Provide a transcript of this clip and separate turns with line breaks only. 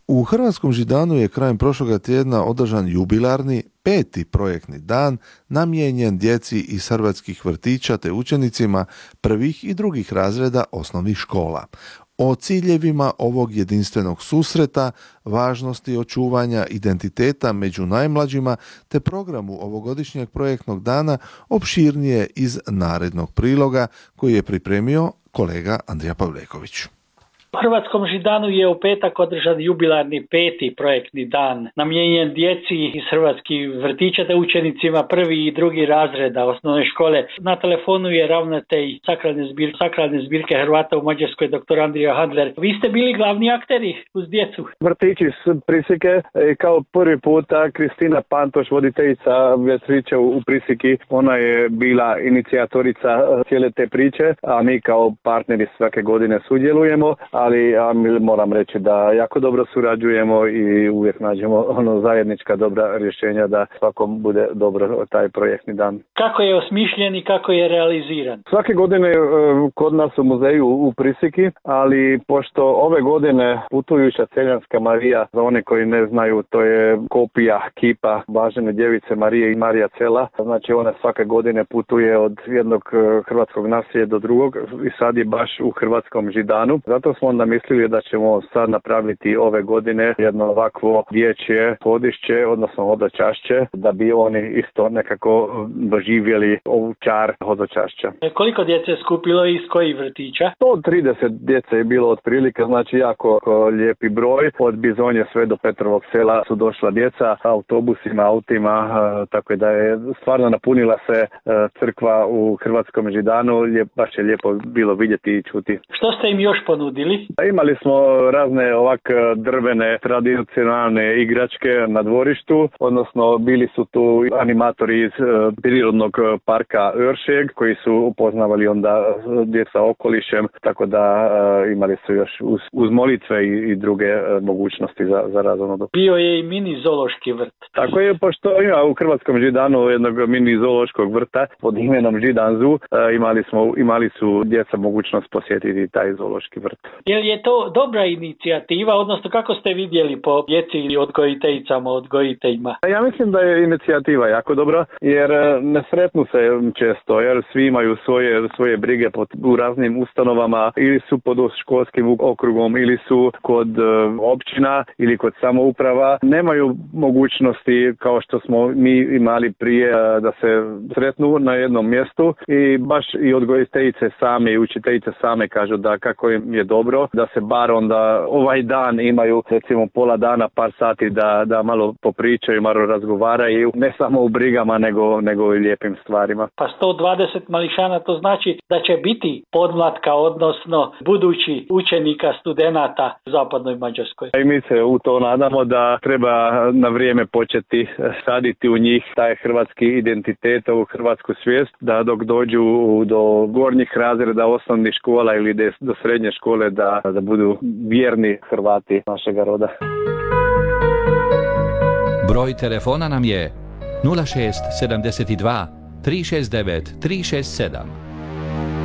U Hrvatskom Židanu je krajem prošloga tjedna održan jubilarni 5. projektni dan namijenjen djeci iz hrvatskih vrtića te učenicima prvih i drugih razreda osnovnih škola. O ciljevima ovog jedinstvenog susreta, važnosti očuvanja identiteta među najmlađima te programu ovogodišnjeg projektnog dana opširnije iz narednog priloga koji je pripremio kolega Andrija Pavleković.
U Hrvatskom Židanu je u petak održan jubilarni 5. projektni dan namijenjen djeci iz hrvatskih vrtića te učenicima prvi i drugi razreda osnovne škole. Na telefonu je ravnatelj sakralne zbirke Hrvata u Mađarskoj dr. Andrija Handler. Vi ste bili glavni akteri uz djecu.
Vrtići s Prisike, kao prvi puta Kristina Pantoš, voditeljica vrtića u Prisiki, ona je bila inicijatorica cijele te priče, a mi kao partneri svake godine sudjelujemo. Ali moram reći da jako dobro surađujemo i uvijek nađemo zajednička dobra rješenja da svakom bude dobro taj projektni dan.
Kako je osmišljen i kako je realiziran?
Svake godine kod nas u muzeju u Prisiki, ali pošto ove godine putujuća Celjanska Marija, za one koji ne znaju, to je kopija kipa Blažene djevice Marije i Marija Cela. Znači ona svake godine putuje od jednog hrvatskog naselja do drugog i sad je baš u Hrvatskom Židanu. Zato smo onda mislili da ćemo sad napraviti ove godine jedno ovakvo dječje hodišće, odnosno hodočašće, da bi oni isto nekako doživjeli ovu čar hodočašća.
Koliko djece je skupilo i iz kojih vrtića?
130 djece je bilo otprilike, znači jako lijepi broj. Od Bizonje sve do Petrovog sela su došla djeca autobusima, autima, tako da je stvarno napunila se crkva u Hrvatskom Židanu. Baš je lijepo bilo vidjeti i čuti.
Što ste im još ponudili?
Imali smo razne ovak drvene tradicionalne igračke na dvorištu, odnosno bili su tu animatori iz prirodnog parka Öršeg koji su upoznavali onda djeca okolišem, tako da imali su još uz molitve i druge mogućnosti za razonod.
Bio je i mini zoološki vrt.
Tako je, pošto ima u Hrvatskom Židanu jednog mini zoološkog vrta pod imenom Židan Zoo, imali su djeca mogućnost posjetiti taj zoološki vrt.
Je to dobra inicijativa, odnosno kako ste vidjeli po djeci ili odgojiteljima?
Ja mislim da je inicijativa jako dobra, jer ne sretnu se često, jer svi imaju svoje brige u raznim ustanovama, ili su pod školskim okrugom, ili su kod općina, ili kod samouprava. Nemaju mogućnosti kao što smo mi imali prije da se sretnu na jednom mjestu i baš i odgojiteljice same i učiteljice same kažu da kako im je dobro da se bar onda ovaj dan imaju recimo pola dana, par sati da malo popričaju, malo razgovaraju, ne samo u brigama nego i lijepim stvarima.
Pa 120 mališana, to znači da će biti podmlatka, odnosno budući učenika, studenata u zapadnoj Mađarskoj.
I mi se u to nadamo da treba na vrijeme početi saditi u njih taj hrvatski identitet, ovu hrvatsku svijest, da dok dođu do gornjih razreda osnovnih škola ili do srednje škole da budu vjerni Hrvati našega roda.
Broj telefona nam je 06 72 369 367.